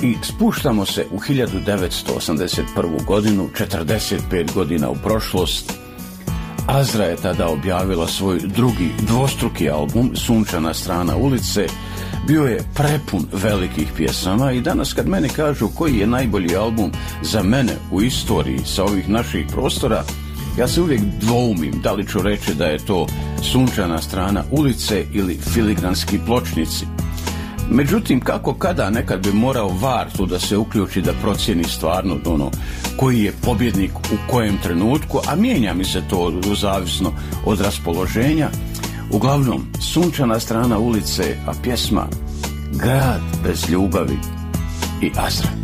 I spuštamo se u 1981. godinu, 45 godina u prošlost. Azra je tada objavila svoj drugi dvostruki album, Sunčana strana ulice. Bio je prepun velikih pjesama i danas kad meni kažu koji je najbolji album za mene u istoriji sa ovih naših prostora, ja se uvijek dvoumim da li ću reći da je to Sunčana strana ulice ili Filigranski pločnici. Međutim, kako kada nekad bi morao VAR tu da se uključi da procijeni stvarno koji je pobjednik u kojem trenutku, a mijenja mi se to zavisno od raspoloženja. Uglavnom, Sunčana strana ulice, a pjesma Grad bez ljubavi i Azra.